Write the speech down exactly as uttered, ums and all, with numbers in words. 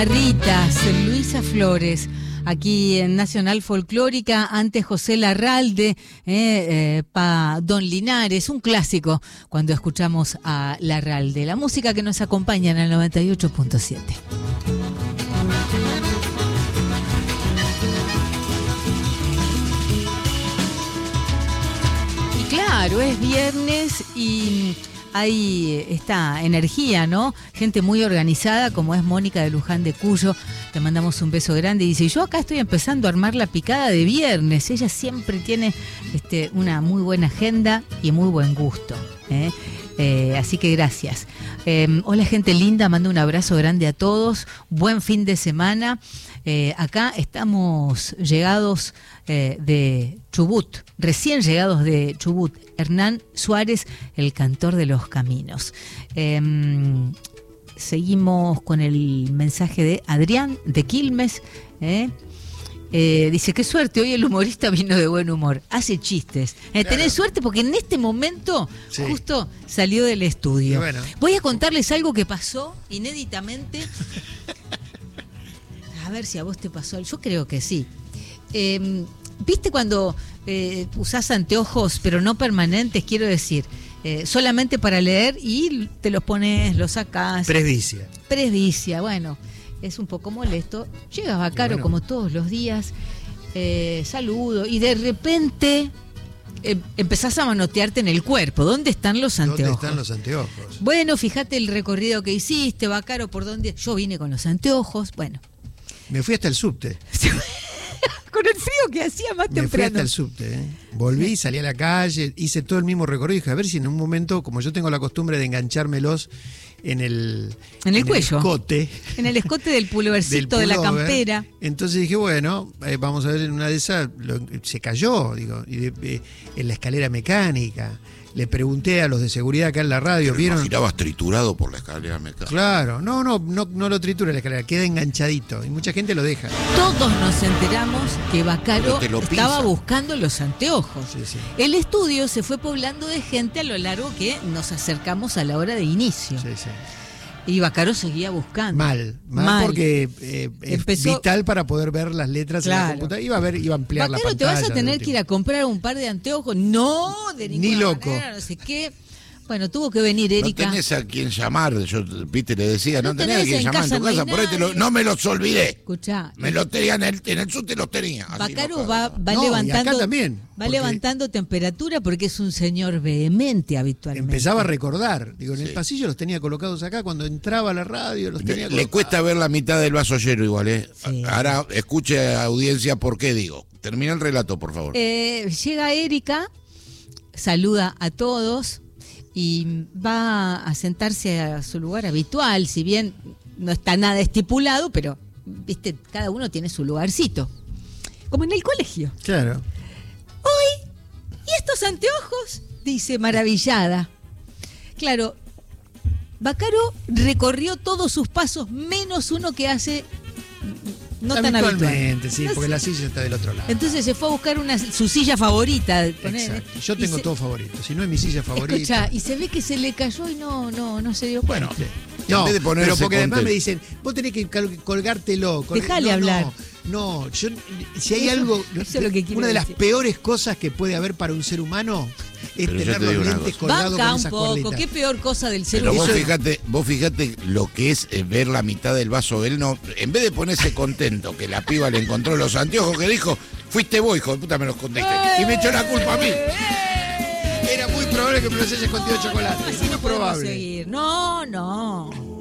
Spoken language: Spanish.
Marritas, Luisa Flores, aquí en Nacional Folclórica, antes José Larralde, eh, eh, pa Don Linares, un clásico cuando escuchamos a Larralde, la música que nos acompaña en el noventa y ocho punto siete. Y claro, es viernes y hay esta energía, ¿no? Gente muy organizada, como es Mónica de Luján de Cuyo. Te mandamos un beso grande. Y dice, yo acá estoy empezando a armar la picada de viernes. Ella siempre tiene este, una muy buena agenda y muy buen gusto, ¿eh? Eh, así que gracias. Eh, hola gente linda, mando un abrazo grande a todos. Buen fin de semana. Eh, acá estamos llegados eh, de Chubut, recién llegados de Chubut. Hernán Suárez, el cantor de los caminos. Eh, seguimos con el mensaje de Adrián de Quilmes. Eh. Eh, dice, qué suerte, hoy el humorista vino de buen humor, hace chistes. Eh, claro. Tenés suerte porque en este momento sí. justo salió del estudio. Bueno. Voy a contarles algo que pasó inéditamente. A ver si a vos te pasó. Yo creo que sí. Eh, ¿Viste cuando eh, usás anteojos, pero no permanentes? Quiero decir, eh, solamente para leer y te los pones, los sacás. Presbicia. Presbicia, bueno. Es un poco molesto. Llega Bacaro bueno. como todos los días, eh, saludo, y de repente eh, empezás a manotearte en el cuerpo. ¿Dónde están los anteojos? ¿Dónde están los anteojos? Bueno, fíjate el recorrido que hiciste, Bacaro, por dónde. Yo vine con los anteojos, bueno. Me fui hasta el subte. Con el frío que hacía más temprano. Me fui hasta el subte, ¿eh? Volví, salí a la calle, hice todo el mismo recorrido y dije, a ver si en un momento, como yo tengo la costumbre de enganchármelos en el, en el en cuello, el escote, en el escote del pullovercito de la campera. Entonces dije, bueno, eh, vamos a ver, en una de esas lo, se cayó, digo, y de, eh, en la escalera mecánica. Le pregunté a los de seguridad acá en la radio, Pero ¿vieron? Imaginabas triturado por la escalera mecánica. Claro, no, no, no, no lo tritura la escalera, queda enganchadito y mucha gente lo deja. Todos nos enteramos que Bacaro estaba buscando los anteojos. Sí, sí. El estudio se fue poblando de gente a lo largo que nos acercamos a la hora de inicio. Sí, sí. Y Bacaro seguía buscando. Mal, mal, mal. porque eh, Empezó... es vital para poder ver las letras claro. en la computadora. Iba a ver, iba a ampliar Bacaro, la pantalla. ¿te vas a tener que ir a comprar un par de anteojos? No, de ninguna Ni loco. manera, no sé qué. Bueno, tuvo que venir Erika. No tenés a quién llamar, yo viste, le decía, no, no tenés, tenés a quién llamar en tu casa, no por ahí te lo, no me los olvidé. Escuchá. Me los tenía en el, en el sur, te los tenía. Bacaro no, va, va no, levantando, y acá también, va porque levantando temperatura porque es un señor vehemente habitualmente. Empezaba a recordar, digo, en sí. el pasillo los tenía colocados acá, cuando entraba a la radio los tenía le, colocados. Le cuesta ver la mitad del vaso lleno igual, ¿eh? Sí. Ahora escuche audiencia por qué digo. Termina el relato, por favor. Eh, llega Erika, saluda a todos y va a sentarse a su lugar habitual, si bien no está nada estipulado, pero viste, cada uno tiene su lugarcito, como en el colegio. Claro. Hoy, ¿y estos anteojos? Dice maravillada. Claro, Bacaro recorrió todos sus pasos, menos uno que hace no tan habitual. Sí, porque la silla está del otro lado. Entonces se fue a buscar una, su silla favorita. Exacto. Yo tengo se, todo favorito. Si no es mi silla favorita. Escucha, y se ve que se le cayó y no, no, no se dio cuenta. Bueno, no, en vez de pero porque además me dicen, vos tenés que colgártelo. Col Dejale no, hablar. No, no, yo, si hay eso, algo, eso es lo que una de las decir. peores cosas que puede haber para un ser humano es pero tener los lentes colgados con esas poco, corditas. ¿Qué peor cosa del ser humano? humano? Vos fíjate, vos fíjate lo que es ver la mitad del vaso. Él no, en vez de ponerse contento que la piba le encontró los anteojos, que dijo, fuiste vos, hijo de puta, me los contaste. Y me echó la culpa a mí. Era muy probable que me los haya escondido chocolate. Así no podemos seguir. No, no.